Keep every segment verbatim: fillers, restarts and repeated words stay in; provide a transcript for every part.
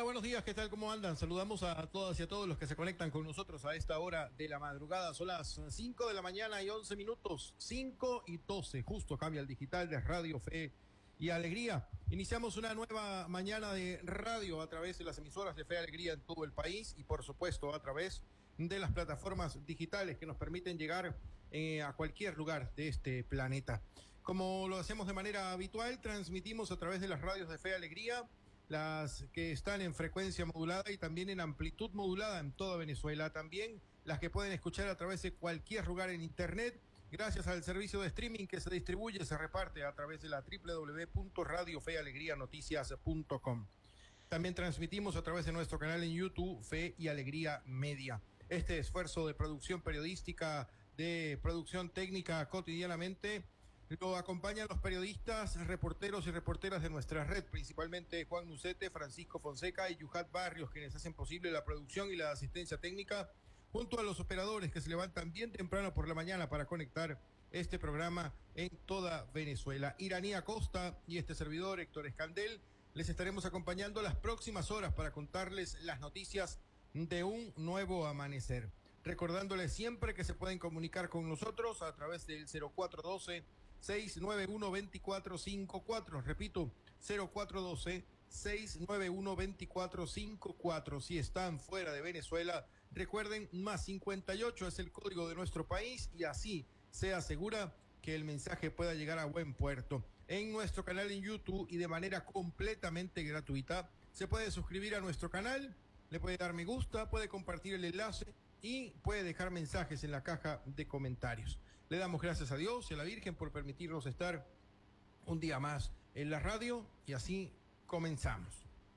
buenos días, ¿qué tal? ¿Cómo andan? Saludamos a todas y a todos los que se conectan con nosotros a esta hora de la madrugada. Son las cinco de la mañana y once minutos, cinco y doce, justo cambia el digital de Radio Fe y Alegría. Iniciamos una nueva mañana de radio a través de las emisoras de Fe y Alegría en todo el país y por supuesto a través de las plataformas digitales que nos permiten llegar eh, a cualquier lugar de este planeta. Como lo hacemos de manera habitual, transmitimos a través de las radios de Fe y Alegría, las que están en frecuencia modulada y también en amplitud modulada en toda Venezuela, también las que pueden escuchar a través de cualquier lugar en internet, gracias al servicio de streaming que se distribuye, se reparte a través de la doble u doble u doble u punto radio fe y alegría noticias punto com. También transmitimos a través de nuestro canal en YouTube, Fe y Alegría Media. Este esfuerzo de producción periodística, de producción técnica cotidianamente, lo acompañan los periodistas, reporteros y reporteras de nuestra red, principalmente Juan Nucete, Francisco Fonseca y Yuhat Barrios, quienes hacen posible la producción y la asistencia técnica, junto a los operadores que se levantan bien temprano por la mañana para conectar este programa en toda Venezuela. Iranía Costa y este servidor, Héctor Escandel, les estaremos acompañando las próximas horas para contarles las noticias de un nuevo amanecer. Recordándoles siempre que se pueden comunicar con nosotros a través del cero cuatro uno dos, seis nueve uno, dos cuatro cinco cuatro. Repito, cero cuatro uno dos, seis nueve uno, dos cuatro cinco cuatro. Si están fuera de Venezuela, recuerden, más cincuenta y ocho es el código de nuestro país y así se asegura que el mensaje pueda llegar a buen puerto. En nuestro canal en YouTube y de manera completamente gratuita, se puede suscribir a nuestro canal, le puede dar me gusta, puede compartir el enlace y puede dejar mensajes en la caja de comentarios. Le damos gracias a Dios y a la Virgen por permitirnos estar un día más en la radio y así comenzamos.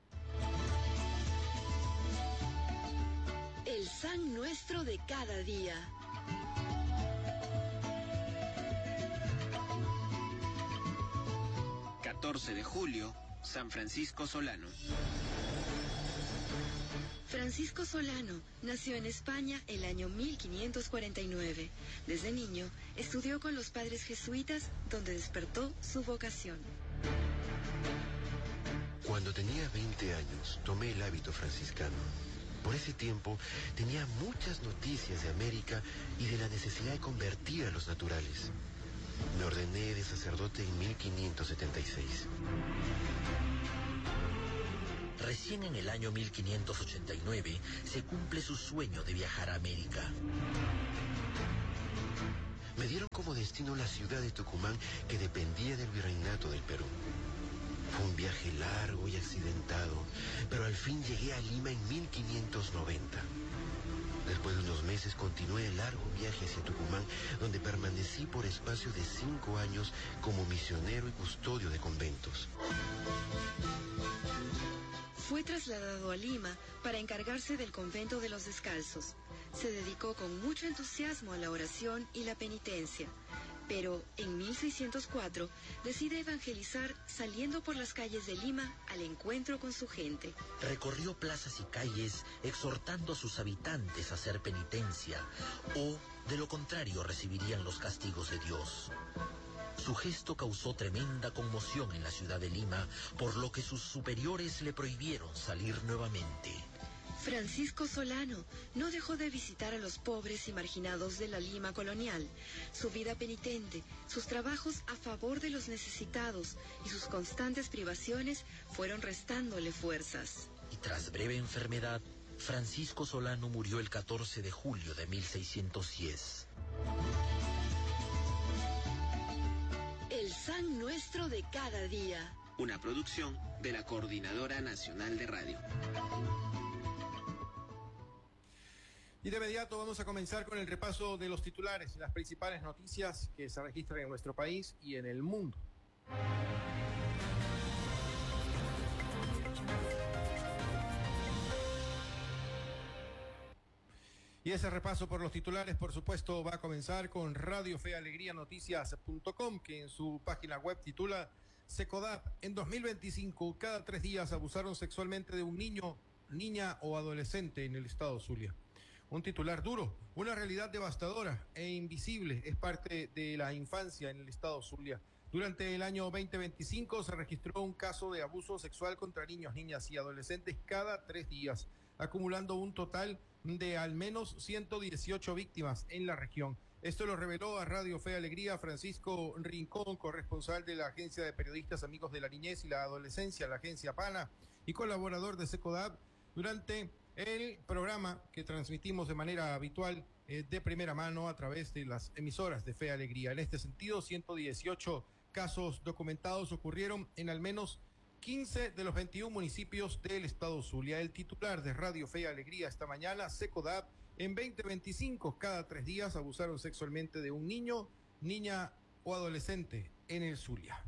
El San Nuestro de cada día. catorce de julio, San Francisco Solano. Francisco Solano nació en España el año mil quinientos cuarenta y nueve. Desde niño estudió con los padres jesuitas, donde despertó su vocación. Cuando tenía veinte años, tomé el hábito franciscano. Por ese tiempo tenía muchas noticias de América y de la necesidad de convertir a los naturales. Me ordené de sacerdote en mil quinientos setenta y seis. Recién en el año mil quinientos ochenta y nueve se cumple su sueño de viajar a América. Me dieron como destino la ciudad de Tucumán, que dependía del virreinato del Perú. Fue un viaje largo y accidentado, pero al fin llegué a Lima en mil quinientos noventa. Después de unos meses continué el largo viaje hacia Tucumán, donde permanecí por espacio de cinco años como misionero y custodio de conventos. Fue trasladado a Lima para encargarse del convento de los descalzos. Se dedicó con mucho entusiasmo a la oración y la penitencia. Pero en mil seiscientos cuatro decide evangelizar saliendo por las calles de Lima al encuentro con su gente. Recorrió plazas y calles exhortando a sus habitantes a hacer penitencia o, de lo contrario, recibirían los castigos de Dios. Su gesto causó tremenda conmoción en la ciudad de Lima, por lo que sus superiores le prohibieron salir nuevamente. Francisco Solano no dejó de visitar a los pobres y marginados de la Lima colonial. Su vida penitente, sus trabajos a favor de los necesitados y sus constantes privaciones fueron restándole fuerzas. Y tras breve enfermedad, Francisco Solano murió el catorce de julio de mil seiscientos diez. El San Nuestro de cada día. Una producción de la Coordinadora Nacional de Radio. Y de inmediato vamos a comenzar con el repaso de los titulares y las principales noticias que se registran en nuestro país y en el mundo. Y ese repaso por los titulares, por supuesto, va a comenzar con Radio Fe Alegría Noticias punto com, que en su página web titula: Secodap, en dos mil veinticinco, cada tres días abusaron sexualmente de un niño, niña o adolescente en el estado Zulia. Un titular duro, una realidad devastadora e invisible es parte de la infancia en el estado Zulia. Durante el año veinte veinticinco se registró un caso de abuso sexual contra niños, niñas y adolescentes cada tres días, acumulando un total de al menos ciento dieciocho víctimas en la región. Esto lo reveló a Radio Fe y Alegría Francisco Rincón, corresponsal de la Agencia de Periodistas Amigos de la Niñez y la Adolescencia, la agencia PANA, y colaborador de SECODAP, durante el programa que transmitimos de manera habitual eh, de primera mano a través de las emisoras de Fe y Alegría. En este sentido, ciento dieciocho casos documentados ocurrieron en al menos quince de los veintiún municipios del estado Zulia. El titular de Radio Fe y Alegría esta mañana, SECODAP, en veinte veinticinco, cada tres días abusaron sexualmente de un niño, niña o adolescente en el Zulia.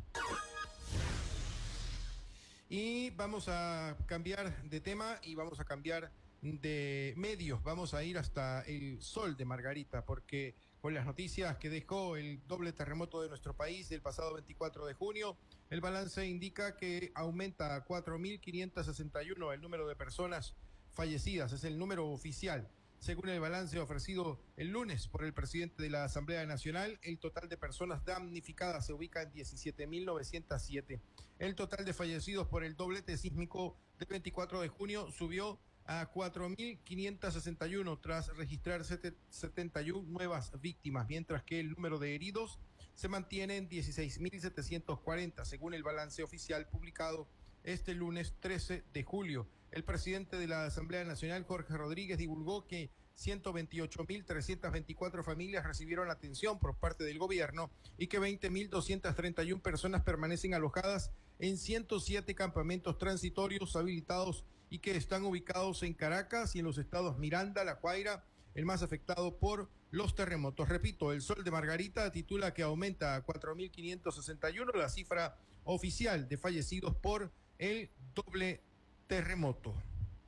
Y vamos a cambiar de tema y vamos a cambiar de medios. Vamos a ir hasta el Sol de Margarita, porque con las noticias que dejó el doble terremoto de nuestro país del pasado veinticuatro de junio, el balance indica que aumenta a cuatro mil quinientos sesenta y uno el número de personas fallecidas. Es el número oficial. Según el balance ofrecido el lunes por el presidente de la Asamblea Nacional, el total de personas damnificadas se ubica en diecisiete mil novecientos siete. El total de fallecidos por el doblete sísmico del veinticuatro de junio subió a cuatro mil quinientos sesenta y uno tras registrar setenta y una nuevas víctimas, mientras que el número de heridos se mantiene en dieciséis mil setecientos cuarenta, según el balance oficial publicado este lunes trece de julio. El presidente de la Asamblea Nacional, Jorge Rodríguez, divulgó que ciento veintiocho mil trescientas veinticuatro familias recibieron atención por parte del gobierno y que veinte mil doscientas treinta y una personas permanecen alojadas en ciento siete campamentos transitorios habilitados y que están ubicados en Caracas y en los estados Miranda, La Guaira, el más afectado por los terremotos. Repito, el Sol de Margarita titula que aumenta a cuatro mil quinientos sesenta y uno la cifra oficial de fallecidos por el doble terremoto.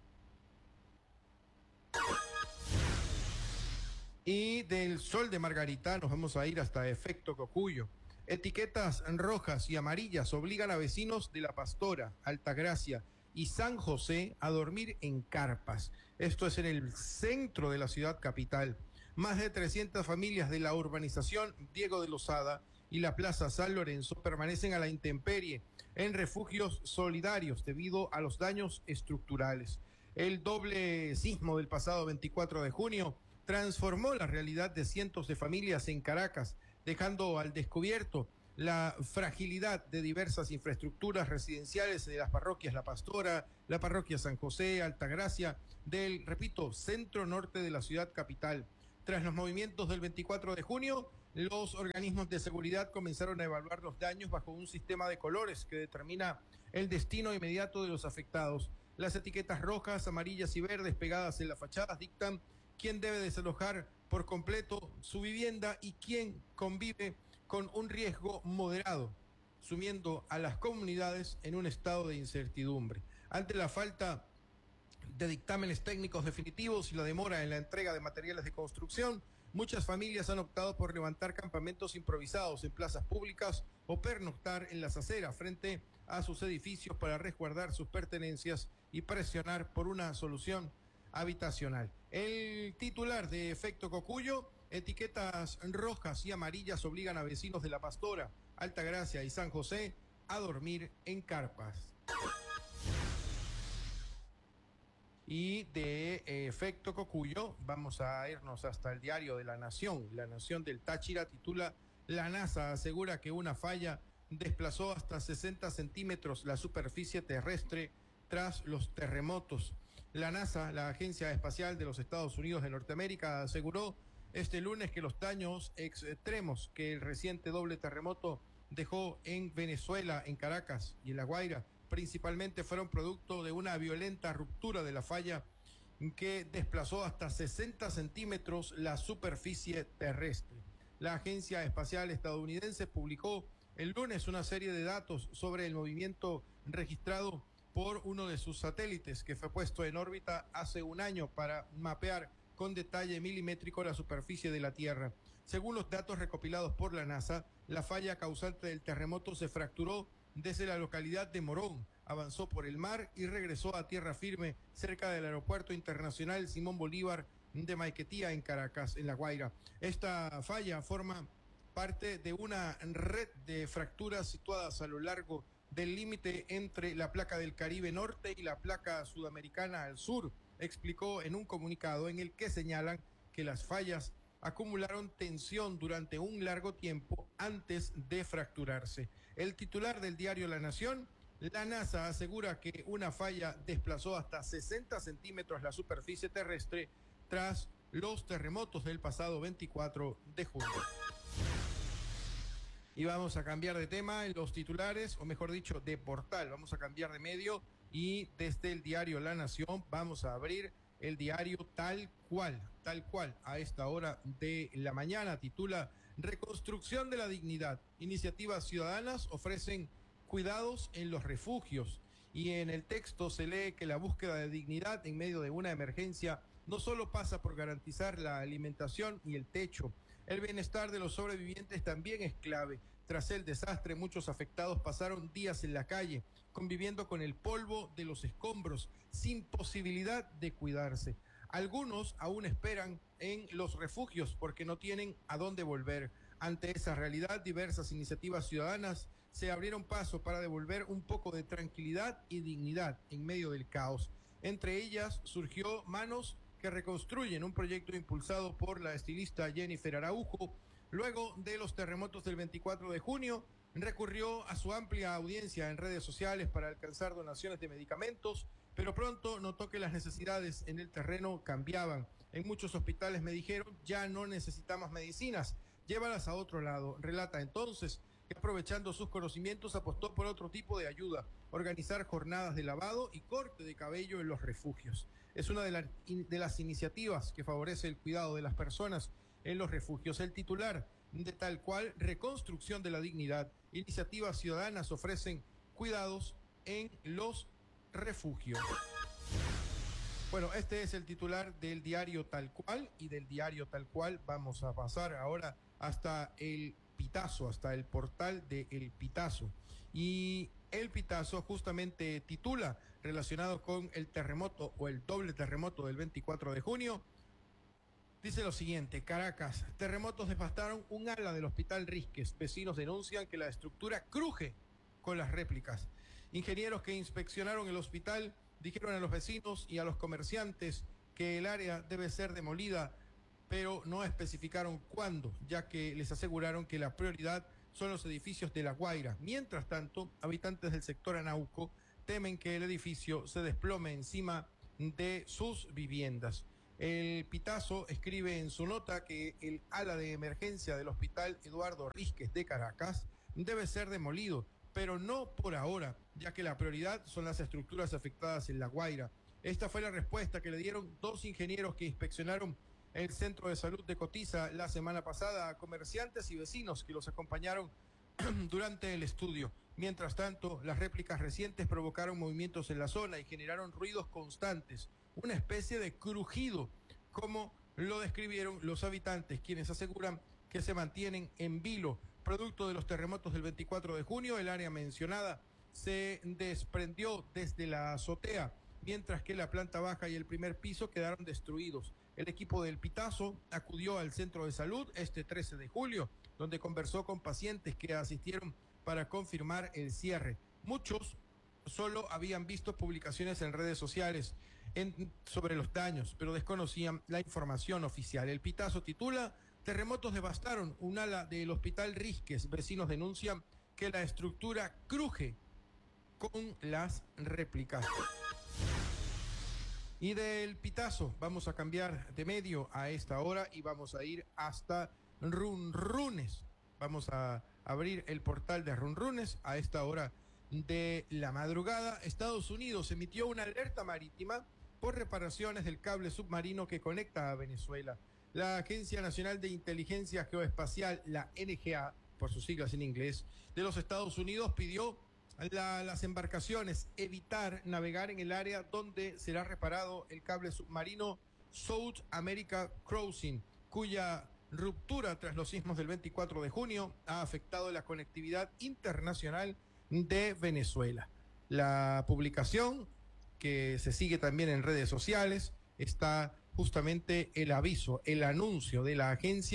Y del Sol de Margarita nos vamos a ir hasta Efecto Cocuyo. Etiquetas rojas y amarillas obligan a vecinos de La Pastora, Altagracia y San José a dormir en carpas. Esto es en el centro de la ciudad capital. Más de trescientas familias de la urbanización Diego de Lozada y la Plaza San Lorenzo permanecen a la intemperie en refugios solidarios debido a los daños estructurales. El doble sismo del pasado veinticuatro de junio transformó la realidad de cientos de familias en Caracas, dejando al descubierto la fragilidad de diversas infraestructuras residenciales de las parroquias La Pastora, la parroquia San José, Altagracia, del, repito, centro norte de la ciudad capital. Tras los movimientos del veinticuatro de junio, los organismos de seguridad comenzaron a evaluar los daños bajo un sistema de colores que determina el destino inmediato de los afectados. Las etiquetas rojas, amarillas y verdes pegadas en las fachadas dictan quién debe desalojar por completo su vivienda y quién convive con un riesgo moderado, sumiendo a las comunidades en un estado de incertidumbre. Ante la falta de dictámenes técnicos definitivos y la demora en la entrega de materiales de construcción, muchas familias han optado por levantar campamentos improvisados en plazas públicas o pernoctar en las aceras frente a sus edificios para resguardar sus pertenencias y presionar por una solución habitacional. El titular de Efecto Cocuyo: etiquetas rojas y amarillas obligan a vecinos de La Pastora, Altagracia y San José a dormir en carpas. Y de Efecto Cocuyo vamos a irnos hasta el diario de La Nación. La Nación del Táchira titula: la NASA asegura que una falla desplazó hasta sesenta centímetros la superficie terrestre tras los terremotos. La NASA, la Agencia Espacial de los Estados Unidos de Norteamérica, aseguró este lunes que los daños extremos que el reciente doble terremoto dejó en Venezuela, en Caracas y en La Guaira, principalmente fueron producto de una violenta ruptura de la falla que desplazó hasta sesenta centímetros la superficie terrestre. La Agencia Espacial Estadounidense publicó el lunes una serie de datos sobre el movimiento registrado por uno de sus satélites que fue puesto en órbita hace un año para mapear con detalle milimétrico la superficie de la Tierra. Según los datos recopilados por la NASA, la falla causante del terremoto se fracturó desde la localidad de Morón, avanzó por el mar y regresó a tierra firme cerca del Aeropuerto Internacional Simón Bolívar de Maiquetía, en Caracas, en La Guaira. Esta falla forma parte de una red de fracturas situadas a lo largo del límite entre la placa del Caribe Norte y la placa sudamericana al sur, explicó en un comunicado en el que señalan que las fallas acumularon tensión durante un largo tiempo antes de fracturarse. El titular del diario La Nación: la NASA asegura que una falla desplazó hasta sesenta centímetros la superficie terrestre tras los terremotos del pasado veinticuatro de junio. Y vamos a cambiar de tema en los titulares, o mejor dicho, de portal. Vamos a cambiar de medio y desde el diario La Nación vamos a abrir el diario Tal Cual, tal cual, a esta hora de la mañana. Titula: Reconstrucción de la dignidad. Iniciativas ciudadanas ofrecen cuidados en los refugios. Y en el texto se lee que la búsqueda de dignidad en medio de una emergencia no solo pasa por garantizar la alimentación y el techo. El bienestar de los sobrevivientes también es clave. Tras el desastre, muchos afectados pasaron días en la calle, conviviendo con el polvo de los escombros, sin posibilidad de cuidarse. Algunos aún esperan en los refugios porque no tienen a dónde volver. Ante esa realidad, diversas iniciativas ciudadanas se abrieron paso para devolver un poco de tranquilidad y dignidad en medio del caos. Entre ellas surgió Manos que Reconstruyen, un proyecto impulsado por la estilista Jennifer Araujo. Luego de los terremotos del veinticuatro de junio, recurrió a su amplia audiencia en redes sociales para alcanzar donaciones de medicamentos, pero pronto notó que las necesidades en el terreno cambiaban. En muchos hospitales me dijeron: ya no necesitamos medicinas, llévalas a otro lado. Relata entonces que, aprovechando sus conocimientos, apostó por otro tipo de ayuda: organizar jornadas de lavado y corte de cabello en los refugios. Es una de, la, de las iniciativas que favorece el cuidado de las personas en los refugios. El titular de Tal Cual: Reconstrucción de la dignidad. Iniciativas ciudadanas ofrecen cuidados en los refugios. Bueno, este es el titular del diario Tal Cual, y del diario Tal Cual vamos a pasar ahora hasta el Pitazo, hasta el portal de El Pitazo. Y El Pitazo justamente titula, relacionado con el terremoto o el doble terremoto del veinticuatro de junio, dice lo siguiente: Caracas, terremotos devastaron un ala del Hospital Risques. Vecinos denuncian que la estructura cruje con las réplicas. Ingenieros que inspeccionaron el hospital dijeron a los vecinos y a los comerciantes que el área debe ser demolida, pero no especificaron cuándo, ya que les aseguraron que la prioridad son los edificios de La Guaira. Mientras tanto, habitantes del sector Anauco temen que el edificio se desplome encima de sus viviendas. El Pitazo escribe en su nota que el ala de emergencia del Hospital Eduardo Risques de Caracas debe ser demolido, pero no por ahora, ya que la prioridad son las estructuras afectadas en La Guaira. Esta fue la respuesta que le dieron dos ingenieros que inspeccionaron el centro de salud de Cotiza la semana pasada a comerciantes y vecinos que los acompañaron durante el estudio. Mientras tanto, las réplicas recientes provocaron movimientos en la zona y generaron ruidos constantes, una especie de crujido, como lo describieron los habitantes, quienes aseguran que se mantienen en vilo. Producto de los terremotos del veinticuatro de junio, el área mencionada se desprendió desde la azotea, mientras que la planta baja y el primer piso quedaron destruidos. El equipo del Pitazo acudió al centro de salud este trece de julio, donde conversó con pacientes que asistieron para confirmar el cierre. Muchos solo habían visto publicaciones en redes sociales en, sobre los daños, pero desconocían la información oficial. El Pitazo titula: Terremotos devastaron un ala del Hospital Risques. Vecinos denuncian que la estructura cruje con las réplicas. Y del Pitazo vamos a cambiar de medio a esta hora y vamos a ir hasta Runrunes. Vamos a abrir el portal de Runrunes a esta hora de la madrugada. Estados Unidos emitió una alerta marítima por reparaciones del cable submarino que conecta a Venezuela. La Agencia Nacional de Inteligencia Geoespacial, la N G A, por sus siglas en inglés, de los Estados Unidos pidió a las embarcaciones evitar navegar en el área donde será reparado el cable submarino South America Crossing, cuya ruptura tras los sismos del veinticuatro de junio ha afectado la conectividad internacional de Venezuela. La publicación, que se sigue también en redes sociales, está justamente el aviso, el anuncio de la agencia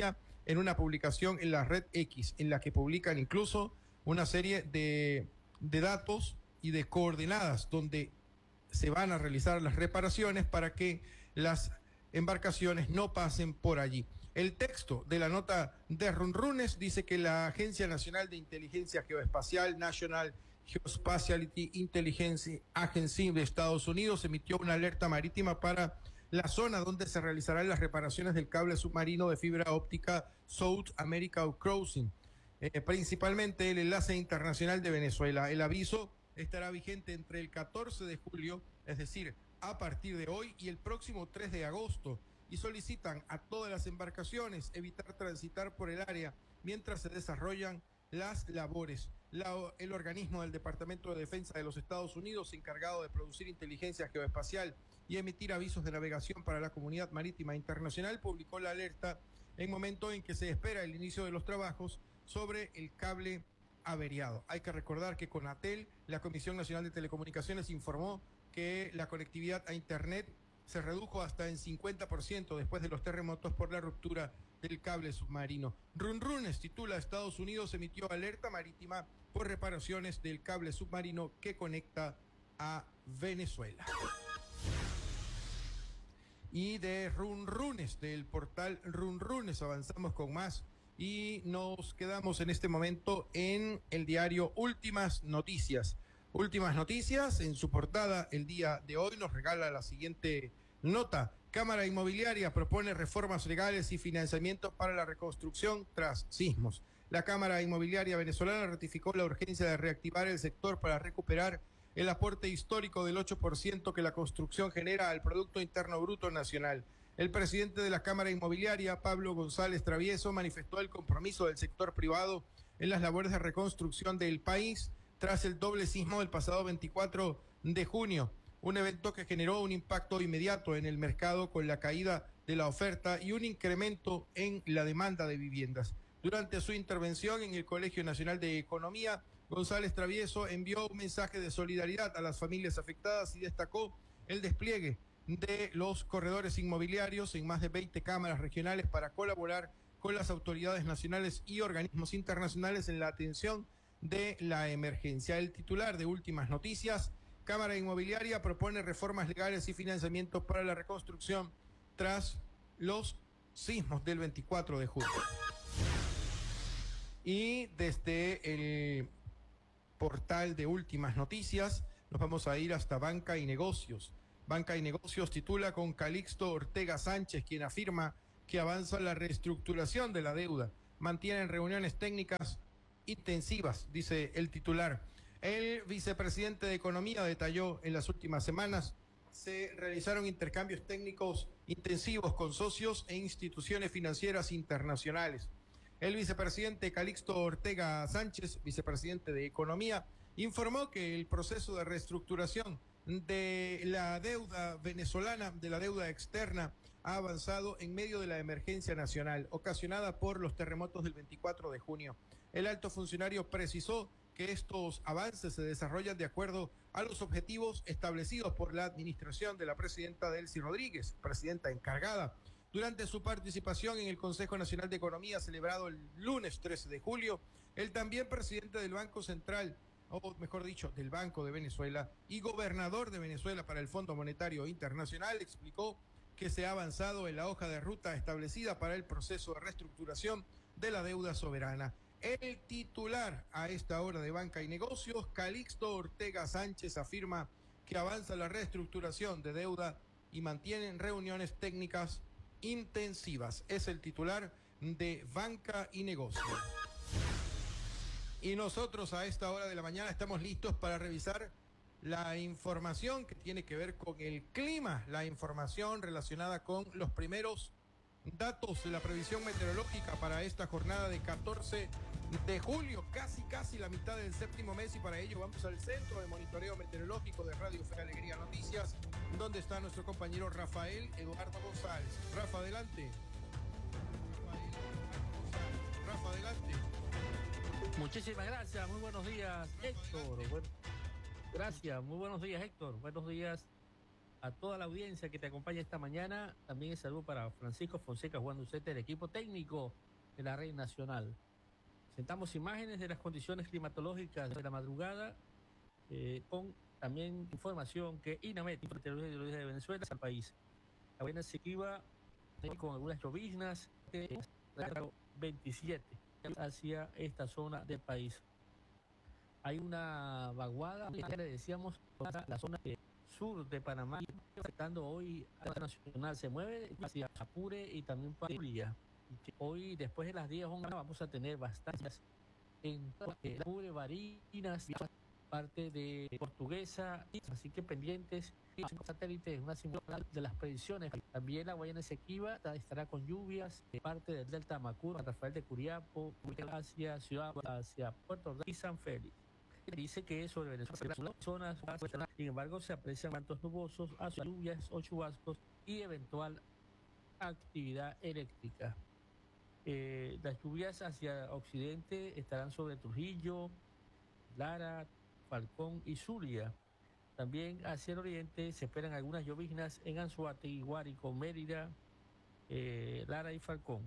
en una publicación en la red X, en la que publican incluso una serie de, de datos y de coordenadas donde se van a realizar las reparaciones para que las embarcaciones no pasen por allí. El texto de la nota de Runrunes dice que la Agencia Nacional de Inteligencia Geoespacial, National Geospatial Intelligence Agency de Estados Unidos, emitió una alerta marítima para la zona donde se realizarán las reparaciones del cable submarino de fibra óptica South America Crossing, eh, principalmente el enlace internacional de Venezuela. El aviso estará vigente entre el catorce de julio, es decir, a partir de hoy, y el próximo tres de agosto, y solicitan a todas las embarcaciones evitar transitar por el área mientras se desarrollan las labores. La, el organismo del Departamento de Defensa de los Estados Unidos, encargado de producir inteligencia geoespacial y emitir avisos de navegación para la comunidad marítima internacional, publicó la alerta en momento en que se espera el inicio de los trabajos sobre el cable averiado. Hay que recordar que Conatel, la Comisión Nacional de Telecomunicaciones, informó que la conectividad a Internet se redujo hasta en cincuenta por ciento después de los terremotos por la ruptura del cable submarino. Runrunes titula: Estados Unidos emitió alerta marítima por reparaciones del cable submarino que conecta a Venezuela. Y de Runrunes, del portal Runrunes, avanzamos con más y nos quedamos en este momento en el diario Últimas Noticias. Últimas Noticias, en su portada el día de hoy, nos regala la siguiente nota: Cámara Inmobiliaria propone reformas legales y financiamientos para la reconstrucción tras sismos. La Cámara Inmobiliaria venezolana ratificó la urgencia de reactivar el sector para recuperar el aporte histórico del ocho por ciento que la construcción genera al Producto Interno Bruto Nacional. El presidente de la Cámara Inmobiliaria, Pablo González Travieso, manifestó el compromiso del sector privado en las labores de reconstrucción del país tras el doble sismo del pasado veinticuatro de junio, un evento que generó un impacto inmediato en el mercado con la caída de la oferta y un incremento en la demanda de viviendas. Durante su intervención en el Colegio Nacional de Economía, González Travieso envió un mensaje de solidaridad a las familias afectadas y destacó el despliegue de los corredores inmobiliarios en más de veinte cámaras regionales para colaborar con las autoridades nacionales y organismos internacionales en la atención de la emergencia. El titular de Últimas Noticias: Cámara Inmobiliaria propone reformas legales y financiamientos para la reconstrucción tras los sismos del veinticuatro de julio. Y desde el portal de Últimas Noticias nos vamos a ir hasta Banca y Negocios. Banca y Negocios titula con Calixto Ortega Sánchez, quien afirma que avanza la reestructuración de la deuda. Mantienen reuniones técnicas intensivas, dice el titular. El vicepresidente de Economía detalló: en las últimas semanas se realizaron intercambios técnicos intensivos con socios e instituciones financieras internacionales. El vicepresidente Calixto Ortega Sánchez, vicepresidente de Economía, informó que el proceso de reestructuración de la deuda venezolana, de la deuda externa, ha avanzado en medio de la emergencia nacional ocasionada por los terremotos del veinticuatro de junio. El alto funcionario precisó que estos avances se desarrollan de acuerdo a los objetivos establecidos por la administración de la presidenta Delcy Rodríguez, presidenta encargada. Durante su participación en el Consejo Nacional de Economía celebrado el lunes trece de julio, el también presidente del Banco Central, o mejor dicho, del Banco de Venezuela y gobernador de Venezuela para el Fondo Monetario Internacional, explicó que se ha avanzado en la hoja de ruta establecida para el proceso de reestructuración de la deuda soberana. El titular a esta hora de Banca y Negocios, Calixto Ortega Sánchez, afirma que avanza la reestructuración de deuda y mantienen reuniones técnicas intensivas. Es el titular de Banca y Negocios. Y nosotros a esta hora de la mañana estamos listos para revisar la información que tiene que ver con el clima, la información relacionada con los primeros datos de la previsión meteorológica para esta jornada de catorce de julio, casi casi la mitad del séptimo mes, y para ello vamos al Centro de Monitoreo Meteorológico de Radio Fe Alegría Noticias, donde está nuestro compañero Rafael Eduardo González. Rafa, adelante. Rafa, adelante. Muchísimas gracias, muy buenos días, Héctor. Bueno, gracias, muy buenos días, Héctor. Buenos días a toda la audiencia que te acompaña esta mañana. También el saludo para Francisco Fonseca, Juan Ducete, el equipo técnico de la red nacional. Presentamos imágenes de las condiciones climatológicas de la madrugada, eh, con también información que INAMET, Meteorología y Hidrología de Venezuela, al país. La buena sequiva con algunas lloviznas de veintisiete hacia esta zona del país. Hay una vaguada, ya le decíamos, la zona de sur de Panamá, afectando hoy a la nacional, se mueve hacia Apure y también Paria. Hoy, después de las diez, vamos a tener bastantes en Apure, Barinas, parte de Portuguesa, así que pendientes satélites, una simulación de las predicciones. También la Guayana Esequiba estará con lluvias de parte del Delta Macuro, San Rafael de Curiapo, hacia Ciudad, hacia Puerto Ordaz y San Félix. Dice que sobre Venezuela, zonas, sin embargo, se aprecian mantos nubosos, hacia lluvias o chubascos y eventual actividad eléctrica. Eh, las lluvias hacia occidente estarán sobre Trujillo, Lara, Falcón y Zulia. También hacia el oriente se esperan algunas lloviznas en Anzoátegui, Guárico, Mérida, eh, Lara y Falcón.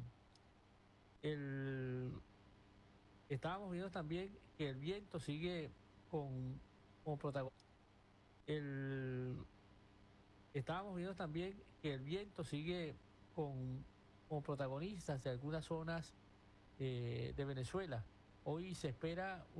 El, estábamos viendo también que el viento sigue con, como protagonista. El, estábamos viendo también que el viento sigue con, como protagonistas de algunas zonas eh, de Venezuela. Hoy se espera